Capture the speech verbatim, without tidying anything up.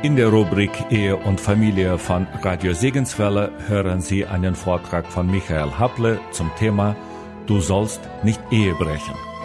In der Rubrik Ehe und Familie von Radio Segenswelle hören Sie einen Vortrag von Michael Happle zum Thema Du sollst nicht Ehe brechen.